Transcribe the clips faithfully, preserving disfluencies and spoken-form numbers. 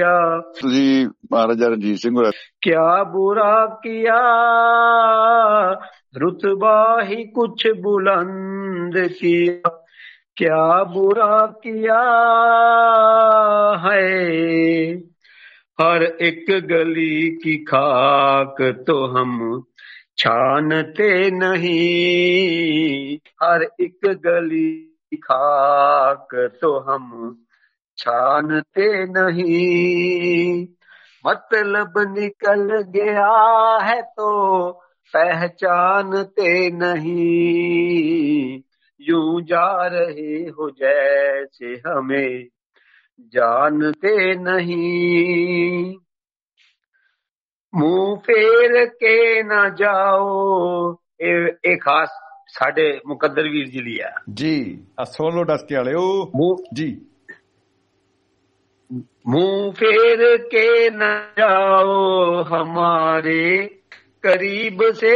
ਤੁਸੀਂ ਮਹਾਰਾਜਾ ਰਣਜੀਤ ਸਿੰਘ ਹੋਇਆ क्या बुरा किया रुतबा ही कुछ बुलंद किया, क्या बुरा किया है। हर एक गली की खाक तो हम छानते नहीं, हर एक गली की खाक तो हम छानते नहीं। मतलब निकल गया है तो पहचानते नहीं, यूं जा रहे हो जैसे हमें जानते नहीं। मुंह फेर के ना जाओ, ये खास साडे मुकद्दर वीर जी लिया जी। सुन लो डस के वाले जी। मुंह फेर के न जाओ हमारे करीब से,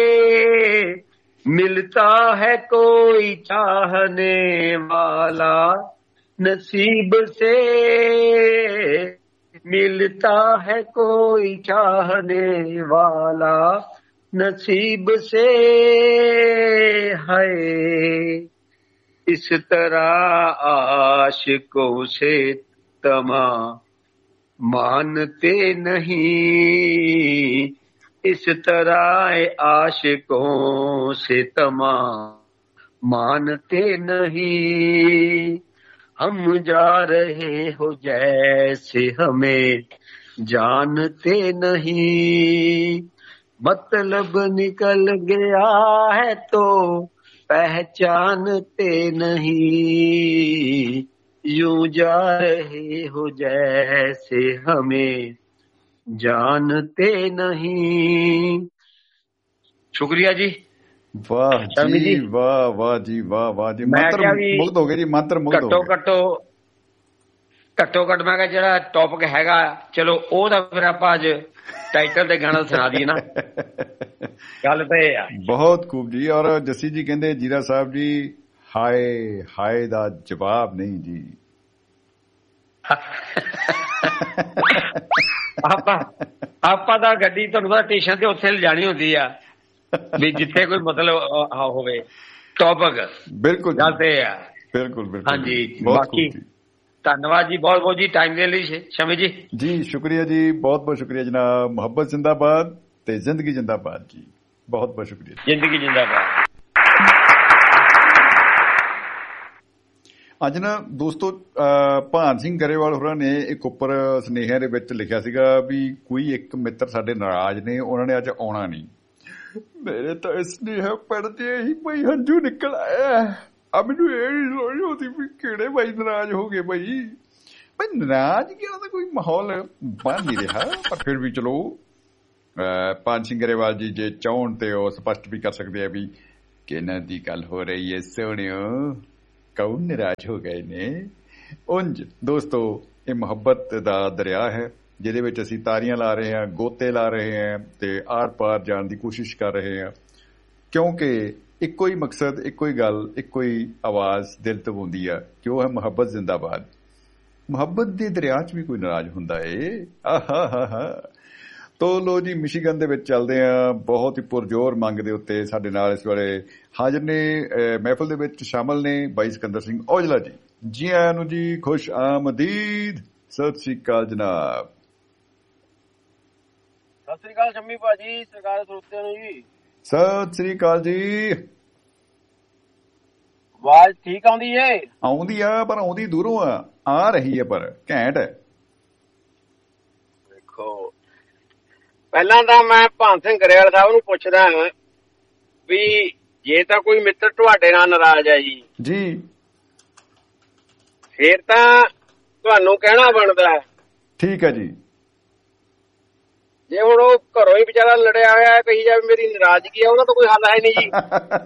मिलता है कोई चाहने वाला नसीब से, मिलता है कोई चाहने वाला नसीब से है। इस तरह आशिकों से तमा मानते नहीं, इस तरह आशिकों से तमा मानते नहीं। हम जा रहे हो जैसे हमें जानते नहीं, मतलब निकल गया है तो पहचानते नहीं, यूं जा रहे हो जैसे हमें जानते नहीं। शुक्रिया जी। वाह जी, जी वाह वाह जी वाह वाह जी। मंत्र मुग्ध हो गए जी, मंत्र मुग्ध हो गए। घट्टो घट्टो घट्टो घट मैं ਜਿਹੜਾ ਟੌਪਿਕ ਹੈਗਾ ਚਲੋ ਉਹਦਾ ਫਿਰ ਆਪਾਂ ਅੱਜ ਟਾਈਟਲ ਤੇ ਗਾਣਾ ਸੁਣਾ ਦਈਏ ਨਾ। ਗੱਲ ਤਾਂ ਇਹ ਆ। ਬਹੁਤ ਖੂਬ ਜੀ। ਔਰ ਜੱਸੀ ਜੀ ਕਹਿੰਦੇ ਜੀਰਾ ਸਾਹਿਬ ਜੀ ਹਾਏ ਹਾਏ ਦਾ ਜਵਾਬ ਨਹੀਂ ਜੀ। ਆਪਾਂ ਆਪਾਂ ਤਾਂ ਗੱਡੀ ਤੁਹਾਨੂੰ ਪਤਾ ਸਟੇਸ਼ਨ ਤੇ ਉੱਥੇ ਲਿਜਾਣੀ ਹੁੰਦੀ ਆ ਵੀ ਜਿੱਥੇ ਕੋਈ ਮਤਲਬ ਹੋਵੇ ਟੌਪਿਕ। ਬਿਲਕੁਲ ਗੱਲ ਤੇ ਇਹ ਆ। ਬਿਲਕੁਲ ਬਿਲਕੁਲ ਹਾਂਜੀ। ਬਾਕੀ ਧੰਨਵਾਦ ਜੀ ਬਹੁਤ ਬਹੁਤ ਜੀ ਟਾਈਮ ਦੇਣ ਲਈ ਸ਼ਮੀ ਜੀ। ਜੀ ਸ਼ੁਕਰੀਆ ਜੀ, ਬਹੁਤ ਬਹੁਤ ਸ਼ੁਕਰੀਆ ਜਨਾਬ। ਮੁਹੱਬਤ ਜਿੰਦਾਬਾਦ ਤੇ ਜ਼ਿੰਦਗੀ ਜਿੰਦਾਬਾਦ ਜੀ। ਬਹੁਤ ਬਹੁਤ ਸ਼ੁਕਰੀਆ। ਜ਼ਿੰਦਗੀ ਜਿੰਦਾਬਾਦ। ਅੱਜ ਨਾ ਦੋਸਤੋ ਭਾਨ ਸਿੰਘ ਗਰੇਵਾਲ ਹੋਰਾਂ ਨੇ ਇੱਕ ਉੱਪਰ ਸੁਨੇਹਿਆਂ ਦੇ ਵਿੱਚ ਲਿਖਿਆ ਸੀਗਾ ਵੀ ਕੋਈ ਇੱਕ ਮਿੱਤਰ ਸਾਡੇ ਨਾਰਾਜ਼ ਨੇ, ਉਹਨਾਂ ਨੇ ਅੱਜ ਆਉਣਾ ਨਹੀਂ। ਮੇਰੇ ਤਾਂ ਇਸ ਸੁਨੇਹਾ ਪੜ੍ਹਦੇ ਹੀ ਬਈ ਹੰਝੂ ਨਿਕਲ ਆਇਆ। ਆ ਮੈਨੂੰ ਇਹ ਨੀ ਸਮਝ ਆਉਂਦੀ ਵੀ ਕਿਹੜੇ ਬਾਈ ਨਾਰਾਜ਼ ਹੋ ਗਏ। ਬਾਈ ਬਈ ਨਾਰਾਜ਼ਗੀਆਂ ਦਾ ਕੋਈ ਮਾਹੌਲ ਬਣ ਨਹੀਂ ਰਿਹਾ, ਪਰ ਫਿਰ ਵੀ ਚਲੋ ਭਾਨ ਸਿੰਘ ਗਰੇਵਾਲ ਜੀ ਜੇ ਚਾਹੁਣ ਤੇ ਉਹ ਸਪਸ਼ਟ ਵੀ ਕਰ ਸਕਦੇ ਆ ਵੀ ਕਿਹਨਾਂ ਦੀ ਗੱਲ ਹੋ ਰਹੀ ਹੈ ਸੋਹਣਿਓ, ਕੌਣ ਨਾਰਾਜ਼ ਹੋ ਗਏ ਨੇ। ਉਂਝ ਦੋਸਤੋ ਇਹ ਮੁਹੱਬਤ ਦਾ ਦਰਿਆ ਹੈ ਜਿਹਦੇ ਵਿੱਚ ਅਸੀਂ ਤਾਰੀਆਂ ਲਾ ਰਹੇ ਹਾਂ, ਗੋਤੇ ਲਾ ਰਹੇ ਹਾਂ ਤੇ ਆਰ ਪਾਰ ਜਾਣ ਦੀ ਕੋਸ਼ਿਸ਼ ਕਰ ਰਹੇ ਹਾਂ, ਕਿਉਂਕਿ ਇੱਕੋ ਹੀ ਮਕਸਦ, ਇੱਕੋ ਹੀ ਗੱਲ, ਇੱਕੋ ਹੀ ਆਵਾਜ਼ ਦਿਲ ਤੋਂ ਆਉਂਦੀ ਆ ਕਿ ਉਹ ਹੈ ਮੁਹੱਬਤ ਜ਼ਿੰਦਾਬਾਦ। ਮੁਹੱਬਤ ਦੇ ਦਰਿਆ 'ਚ ਵੀ ਕੋਈ ਨਾਰਾਜ਼ ਹੁੰਦਾ ਏ। ਆਹਾ ਹਾ ਹਾ। ਤੋ ਲੋ ਜੀ ਮਿਸ਼ੀਗਨ ਦੇ ਵਿੱਚ ਚੱਲਦੇ ਆ। ਬਹੁਤ ਹੀ ਪੁਰਜੋਰ ਮੰਗ ਦੇ ਉੱਤੇ ਸਾਡੇ ਨਾਲ ਇਸ ਵੇਲੇ ਹਾਜ਼ਰ ਨੇ, ਮਹਿਫਲ ਦੇ ਵਿੱਚ ਸ਼ਾਮਲ ਨੇ ਬਾਈ ਸਿਕੰਦਰ ਸਿੰਘ ਔਜਲਾ ਜੀ। ਜੀ ਆਇਆਂ ਨੂੰ ਜੀ, ਖੁਸ਼ ਆਮਦੀਦ। ਸਤਿ ਸ੍ਰੀ ਅਕਾਲ ਜਨਾਬ। ਸਤਿ ਸ੍ਰੀ ਅਕਾਲ ਸ਼ੰਮੀ ਭਾਜੀ, ਸਰਕਾਰ ਸਰੋਤਿਆਂ ਨੂੰ ਜੀ ਸਤਿ ਸ੍ਰੀ ਅਕਾਲ ਜੀ। ਆਵਾਜ਼ ਠੀਕ ਆਉਂਦੀ ਏ? ਆਉਂਦੀ ਆ, ਪਰ ਆਉਂਦੀ ਦੂਰੋਂ ਆ ਆ ਰਹੀ ਹੈ, ਪਰ ਘੈਂਟ ਹੈ। ਦੇਖੋ ਪਹਿਲਾਂ ਤਾਂ ਮੈਂ ਭਾਨ ਸਿੰਘ ਗਰੇਵਾਲ ਸਾਹਿਬ ਨੂੰ ਪੁੱਛਦਾ ਵੀ ਜੇ ਤਾਂ ਕੋਈ ਮਿੱਤਰ ਤੁਹਾਡੇ ਨਾਲ ਨਾਰਾਜ਼ ਹੈ ਜੀ ਜੀ ਫੇਰ ਤਾਂ ਤੁਹਾਨੂੰ ਕਹਿਣਾ ਬਣਦਾ। ਠੀਕ ਹੈ ਜੀ। ਜੇ ਹੁਣ ਉਹ ਘਰੋਂ ਹੀ ਵਿਚਾਰਾ ਲੜਿਆ ਹੋਇਆ ਕਹੀ ਜਾਵੇ ਮੇਰੀ ਨਾਰਾਜ਼ਗੀ ਆ, ਉਹਦਾ ਤਾਂ ਕੋਈ ਹੱਲ ਹੈ ਨਹੀਂ ਜੀ।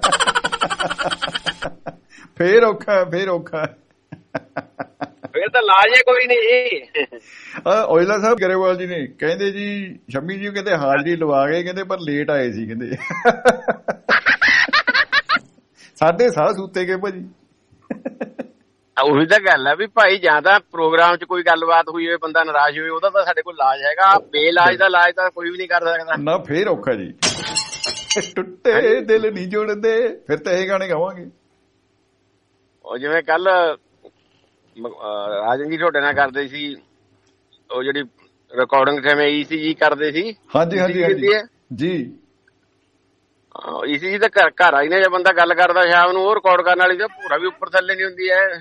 ਫੇਰ ਔਖਾ ਫੇਰ ਔਖਾ ਫੇਰ ਤਾਂ ਲਾਜ ਕੋਈ ਨਹੀਂ ਜੀ। ਔਜਲਾ ਸਾਹਿਬ ਗਰੇਵਾਲ ਜੀ ਨੇ ਕਹਿੰਦੇ ਜੀ ਸ਼ੰਮੀ ਜੀ ਕਹਿੰਦੇ ਹਾਜ਼ਰੀ ਲਵਾ ਗਏ, ਕਹਿੰਦੇ ਪਰ ਲੇਟ ਆਏ ਸੀ, ਕਹਿੰਦੇ ਸਾਡੇ ਸਾਹ ਸੂਤੇ ਗਏ ਭਾਜੀ। ਉਹੀ ਤਾਂ ਗੱਲ ਆ ਵੀ ਭਾਈ, ਜਾਂ ਤਾਂ ਪ੍ਰੋਗਰਾਮ 'ਚ ਕੋਈ ਗੱਲਬਾਤ ਹੋਈ ਹੋਵੇ, ਬੰਦਾ ਨਾਰਾਜ਼ ਹੋਵੇ, ਉਹਦਾ ਤਾਂ ਸਾਡੇ ਕੋਲ ਇਲਾਜ ਹੈਗਾ। ਬੇਇਲਾਜ ਦਾ ਇਲਾਜ ਤਾਂ ਕੋਈ ਵੀ ਨਹੀਂ ਕਰ ਸਕਦਾ ਨਾ। ਫੇਰ ਔਖਾ ਜੀ। ਟੁੱਟੇ ਦਿਲ ਨਹੀਂ ਜੁੜਦੇ, ਫਿਰ ਤਾਂ ਇਹ ਗਾਣੇ ਗਾਵਾਂਗੇ। ਉਹ ਜਿਵੇਂ ਕੱਲ ਰਾਜਨ ਜੀ ਤੁਹਾਡੇ ਨਾਲ ਕਰਦੇ ਸੀ, ਉਹ ਜਿਹੜੀ ਰਿਕਾਰਡਿੰਗ ਜਿਵੇਂ ਈ ਸੀ ਜੀ ਕਰਦੇ ਸੀ। ਹਾਂਜੀ ਹਾਂਜੀ ਹਾਂਜੀ ਜੀ। ਈ ਸੀ ਜੀ ਤਾਂ ਘਰ ਘਰ ਆਈ ਨੇ, ਜੇ ਬੰਦਾ ਗੱਲ ਕਰਦਾ ਸ਼ਾਮ ਨੂੰ, ਉਹ ਰਿਕਾਰਡ ਕਰਨ ਵਾਲੀ ਤਾਂ ਪੂਰਾ ਵੀ ਉੱਪਰ ਥੱਲੇ ਨਹੀਂ ਹੁੰਦੀ ਹੈ।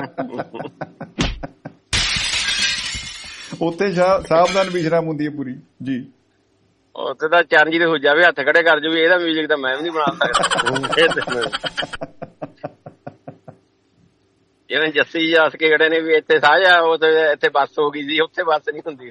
ਉੱਥੇ ਸਾਵਧਾਨ ਵਿਸ਼ਰਾਮ ਹੁੰਦੀ ਹੈ ਪੂਰੀ ਜੀ। ਉੱਥੇ ਤਾਂ ਚਰਨਜੀਤ ਹੋ ਜਾਵੇ, ਹੱਥ ਖੜੇ ਕਰ ਜਾਵੇ, ਇਹਦਾ ਮਿਊਜ਼ਿਕ ਤਾਂ ਮੈਂ ਵੀ ਨਹੀਂ ਬਣਾ ਸਕਦਾ। ਜਿਵੇਂ ਜੱਸੀ ਜੀ ਹੱਸ ਕੇ ਖੜੇ ਨੇ ਵੀ ਇੱਥੇ ਸਾਂਝਾ, ਇੱਥੇ ਬੱਸ ਹੋ ਗਈ ਸੀ, ਉੱਥੇ ਬੱਸ ਨਹੀਂ ਹੁੰਦੀ।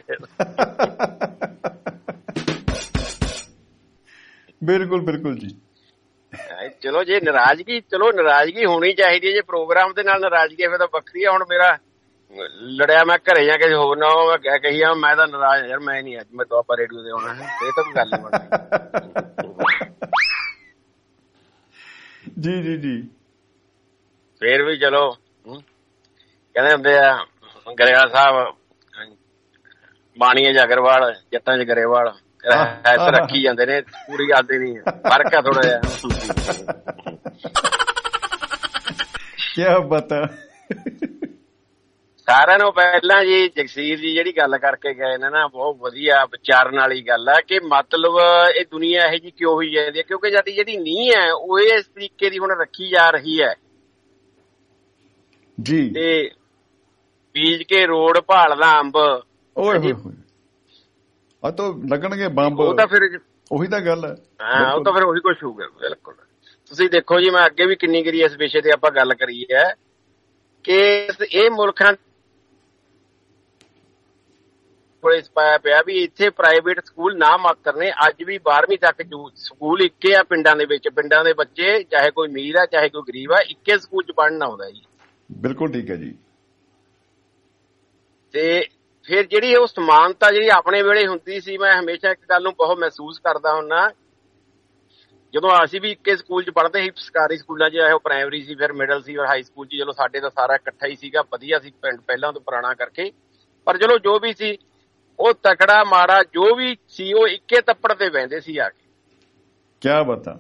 ਬਿਲਕੁਲ ਬਿਲਕੁਲ ਜੀ। ਚਲੋ ਜੇ ਨਾਰਾਜ਼ਗੀ, ਚਲੋ ਨਾਰਾਜ਼ਗੀ ਹੋਣੀ ਚਾਹੀਦੀ ਹੈ। ਜੇ ਪ੍ਰੋਗਰਾਮ ਦੇ ਨਾਲ ਨਾਰਾਜ਼ਗੀ ਹੈ ਫਿਰ ਤਾਂ ਵੱਖਰੀ ਆ। ਹੁਣ ਮੇਰਾ ਲੜਿਆ ਮੈਂ ਘਰੇ ਜਾ ਕੇ ਹੋਰ ਨਾ ਮੈਂ ਕਹੀ ਆ ਮੈਂ ਤਾਂ ਨਾਰਾਜ਼ ਯਾਰ, ਮੈਂ ਨਹੀਂ ਅੱਜ ਮੈਂ ਦੁਆਬਾ ਰੇਡੀਓ ਤੇ ਆਉਣਾ ਹੈ, ਇਹ ਤਾਂ ਕੋਈ ਗੱਲ ਨਹੀਂ ਜੀ ਜੀ ਜੀ। ਫੇਰ ਵੀ ਚਲੋ ਕਹਿੰਦੇ ਹੁੰਦੇ ਆ ਗਰੇਵਾਲ ਸਾਹਿਬ, ਬਾਣੀਏ ਜਾਗਰਵਾਲ ਜੱਟਾਂ ਚ ਗਰੇਵਾਲ ਰੱਖੀ ਜਾਂਦੇ ਨੇ, ਪੂਰੀ ਆਦੀ ਨੀ, ਫਰਕ ਆ ਥੋੜਾ ਜਿਹਾ। ਕਿਆ ਬਤਾ। ਸਾਰਿਆਂ ਨੂੰ ਪਹਿਲਾਂ ਜੀ ਜਗਸੀਰ ਜੀ ਜਿਹੜੀ ਗੱਲ ਕਰਕੇ ਗਏ ਨੇ ਨਾ, ਬਹੁਤ ਵਧੀਆ ਵਿਚਾਰਨ ਵਾਲੀ ਗੱਲ ਆ ਕਿ ਮਤਲਬ ਇਹ ਦੁਨੀਆ ਇਹੋ ਜਿਹੀ ਕਿਉਂ ਹੋਈ ਜਾਂਦੀ ਹੈ, ਕਿਉਂਕਿ ਸਾਡੀ ਜਿਹੜੀ ਨੀਂਹ ਹੈ ਉਹ ਇਸ ਤਰੀਕੇ ਦੀ ਹੁਣ ਰੱਖੀ ਜਾ ਰਹੀ ਹੈ ਜੀ। ਤੇ ਬੀਜ ਕੇ ਰੋਡ ਭਾਲਦਾ ਅੰਬ, ਓਏ ਹੋਏ ਆ ਤਾਂ ਲੱਗਣਗੇ ਬੰਬ। ਉਹ ਤਾਂ ਫਿਰ ਉਹੀ ਤਾਂ ਗੱਲ ਹੈ। ਹਾਂ, ਉਹ ਤਾਂ ਫਿਰ ਉਹੀ ਕੁਛ ਹੋਊਗਾ। ਬਿਲਕੁਲ। ਤੁਸੀਂ ਦੇਖੋ ਜੀ, ਮੈਂ ਅੱਗੇ ਵੀ ਕਿੰਨੀ ਕਰੀ ਇਸ ਵਿਸ਼ੇ ਤੇ ਆਪਾਂ ਗੱਲ ਕਰੀ ਹੈ ਕਿ ਇਹ ਮੁਲਕਾਂ ਕੋਲੇ ਪਾਇਆ ਪਿਆ ਵੀ ਇੱਥੇ ਪ੍ਰਾਈਵੇਟ ਸਕੂਲ ਨਾ ਮਾਤਰ ਨੇ। ਅੱਜ ਵੀ ਬਾਰਵੀਂ ਤੱਕ ਸਕੂਲ ਇੱਕੇ ਆ ਪਿੰਡਾਂ ਦੇ ਵਿੱਚ। ਪਿੰਡਾਂ ਦੇ ਬੱਚੇ ਚਾਹੇ ਕੋਈ ਅਮੀਰ ਆ ਚਾਹੇ ਕੋਈ ਗਰੀਬ ਆ, ਇੱਕੇ ਸਕੂਲ ਚ ਪੜ੍ਹਨ ਆਉਂਦਾ ਜੀ। ਬਿਲਕੁਲ ਠੀਕ ਹੈ ਜੀ। ਤੇ ਫਿਰ ਜਿਹੜੀ ਉਹ ਸਮਾਨਤਾ ਜਿਹੜੀ ਆਪਣੇ ਵੇਲੇ ਹੁੰਦੀ ਸੀ, ਮੈਂ ਹਮੇਸ਼ਾ ਇੱਕ ਗੱਲ ਨੂੰ ਬਹੁਤ ਮਹਿਸੂਸ ਕਰਦਾ ਹੁੰਦਾ, ਜਦੋਂ ਅਸੀਂ ਵੀ ਇੱਕੇ ਸਕੂਲ ਚ ਪੜ੍ਹਦੇ ਸੀ, ਸਰਕਾਰੀ ਸਕੂਲਾਂ ਚ, ਚਾਹੇ ਉਹ ਪ੍ਰਾਇਮਰੀ ਸੀ, ਫਿਰ ਮਿਡਲ ਸੀ, ਫਿਰ ਹਾਈ ਸਕੂਲ ਚ। ਚਲੋ ਸਾਡੇ ਤਾਂ ਸਾਰਾ ਇਕੱਠਾ ਹੀ ਸੀਗਾ, ਵਧੀਆ ਸੀ ਪਿੰਡ ਪਹਿਲਾਂ ਤੋਂ ਪੁਰਾਣਾ ਕਰਕੇ। ਪਰ ਚਲੋ ਜੋ ਵੀ ਸੀ, ਉਹ ਤਕੜਾ ਮਾੜਾ ਜੋ ਵੀ ਸੀ, ਉਹ ਇੱਕੇ ਤੱਪੜ ਤੇ ਬਹਿੰਦੇ ਸੀ ਆ ਕੇ। ਕਿਆ ਬਤਾ।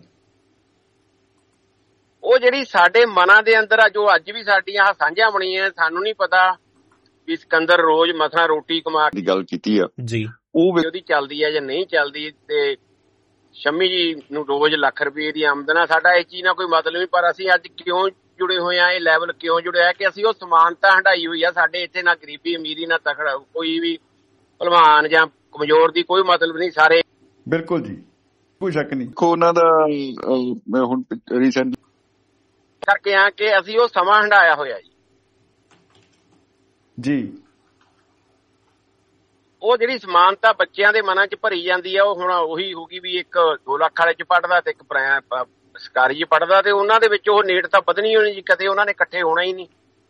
ਉਹ ਜਿਹੜੀ ਸਾਡੇ ਮਨਾਂ ਦੇ ਅੰਦਰ ਆ, ਜੋ ਅੱਜ ਵੀ ਸਾਡੀਆਂ ਸਾਂਝਾਂ ਬਣੀਆਂ, ਸਾਨੂੰ ਨਹੀਂ ਪਤਾ ਵੀ ਸਿਕੰਦਰ ਰੋਜ਼ ਮਸਾਂ ਰੋਟੀ ਕਮਾ ਦੀ ਗੱਲ ਕੀਤੀ ਆ ਜੀ, ਉਹ ਉਹਦੀ ਚੱਲਦੀ ਆ ਜਾਂ ਨਹੀਂ ਚੱਲਦੀ। ਤੇ ਸ਼ੰਮੀ ਜੀ ਨੂੰ ਰੋਜ਼ ਲੱਖ ਰੁਪਏ ਦੀ ਆਮਦਨ ਆ। ਸਾਡਾ ਇਸ ਚੀਜ਼ ਨਾਲ ਕੋਈ ਮਤਲਬ ਨਹੀਂ, ਪਰ ਅਸੀਂ ਅੱਜ ਕਿਉਂ ਜੁੜੇ ਹੋਏ ਆ, ਇਹ ਲੈਵਲ ਕਿਉਂ ਜੁੜਿਆ ਕਿ ਅਸੀਂ ਉਹ ਸਮਾਨਤਾ ਹੰਢਾਈ ਹੋਈ ਆ। ਸਾਡੇ ਇੱਥੇ ਨਾ ਗਰੀਬੀ ਅਮੀਰੀ ਨਾ ਤਕੜਾ, ਕੋਈ ਵੀ ਭਲਵਾਨ ਜਾਂ ਕਮਜ਼ੋਰ ਦੀ ਕੋਈ ਮਤਲਬ ਨਹੀਂ, ਸਾਰੇ। ਬਿਲਕੁਲ ਜੀ, ਕੋਈ ਸ਼ੱਕ ਨਹੀਂ। ਉਹਨਾਂ ਦਾ ਮੈਂ ਹੁਣ ਰੀਸੈਂਟ ਕਰਕੇ ਆ ਕਿ ਅਸੀਂ ਉਹ ਸਮਾਂ ਹੰਢਾਇਆ ਹੋਇਆ ਜੀ ਜੀ। ਉਹ ਜਿਹੜੀ ਸਮਾਨਤਾ ਬੱਚਿਆਂ ਦੇ ਮਨਾਂ ਚ ਭਰੀ ਜਾਂਦੀ ਆ, ਉਹ ਹੁਣ ਉਹੀ ਹੋ ਗਈ ਵੀ ਇੱਕ ਦੋ ਲੱਖ ਵਾਲੇ ਚ ਪੜ੍ਹਦਾ ਤੇ ਇੱਕ ਸਰਕਾਰੀ ਚ ਪੜ੍ਹਦਾ, ਤੇ ਉਹਨਾਂ ਦੇ ਵਿੱਚ ਉਹ ਨੇੜਤਾ ਵਧਣੀ ਹੋਣੀ ਜੀ, ਕਦੇ ਉਹਨਾਂ ਨੇ ਇਕੱਠੇ ਹੋਣਾ ਹੀ ਨਹੀਂ।